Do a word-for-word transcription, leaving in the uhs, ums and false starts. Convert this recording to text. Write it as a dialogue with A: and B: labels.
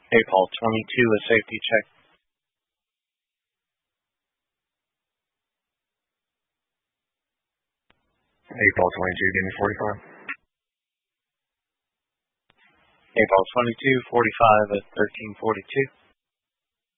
A: A Paul twenty-two, a safety check.
B: A Paul twenty-two, give me forty-five.
A: A Paul twenty-two, forty-five at thirteen forty-two.